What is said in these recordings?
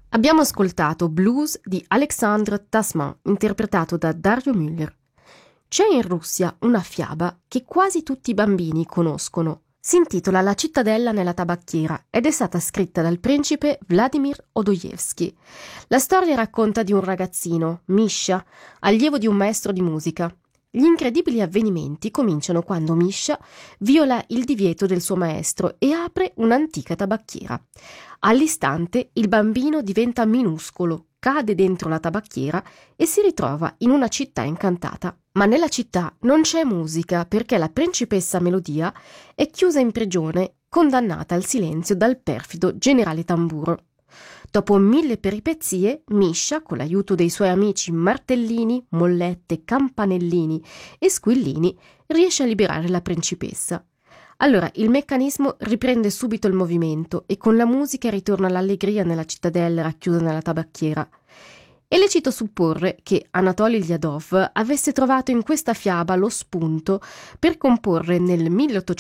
Abbiamo ascoltato Blues di Alexandre Tasman, interpretato da Dario Müller. C'è in Russia una fiaba che quasi tutti i bambini conoscono. Si intitola La cittadella nella tabacchiera ed è stata scritta dal principe Vladimir Odoyevsky. La storia racconta di un ragazzino, Misha, allievo di un maestro di musica. Gli incredibili avvenimenti cominciano quando Misha viola il divieto del suo maestro e apre un'antica tabacchiera. All'istante il bambino diventa minuscolo, cade dentro la tabacchiera e si ritrova in una città incantata. Ma nella città non c'è musica perché la principessa Melodia è chiusa in prigione, condannata al silenzio dal perfido generale Tamburo. Dopo 1000 peripezie, Misha, con l'aiuto dei suoi amici Martellini, Mollette, Campanellini e Squillini, riesce a liberare la principessa. Allora il meccanismo riprende subito il movimento e con la musica ritorna l'allegria nella cittadella racchiusa nella tabacchiera. È lecito supporre che Anatoli Liadov avesse trovato in questa fiaba lo spunto per comporre nel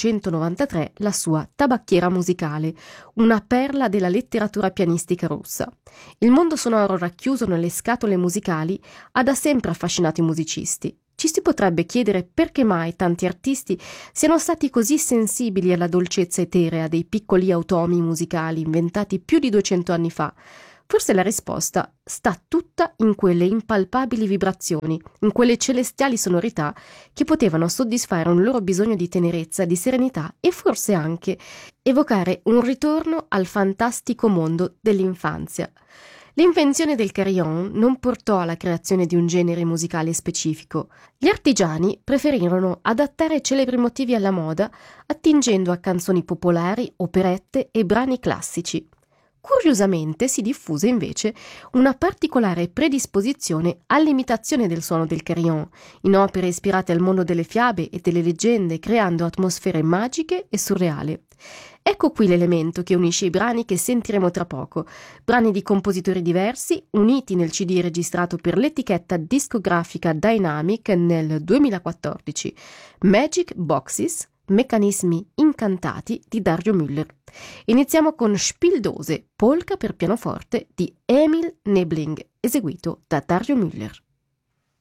1893 la sua Tabacchiera musicale, una perla della letteratura pianistica russa. Il mondo sonoro racchiuso nelle scatole musicali ha da sempre affascinato i musicisti. Ci si potrebbe chiedere perché mai tanti artisti siano stati così sensibili alla dolcezza eterea dei piccoli automi musicali inventati più di 200 anni fa. Forse la risposta sta tutta in quelle impalpabili vibrazioni, in quelle celestiali sonorità che potevano soddisfare un loro bisogno di tenerezza, di serenità e forse anche evocare un ritorno al fantastico mondo dell'infanzia. L'invenzione del carillon non portò alla creazione di un genere musicale specifico. Gli artigiani preferirono adattare celebri motivi alla moda, attingendo a canzoni popolari, operette e brani classici. Curiosamente si diffuse invece una particolare predisposizione all'imitazione del suono del carillon, in opere ispirate al mondo delle fiabe e delle leggende, creando atmosfere magiche e surreali. Ecco qui l'elemento che unisce i brani che sentiremo tra poco, brani di compositori diversi, uniti nel CD registrato per l'etichetta discografica Dynamic nel 2014, Magic Boxes, Meccanismi incantati di Dario Müller. Iniziamo con Spieldose, polka per pianoforte di Emil Nebling, eseguito da Dario Müller.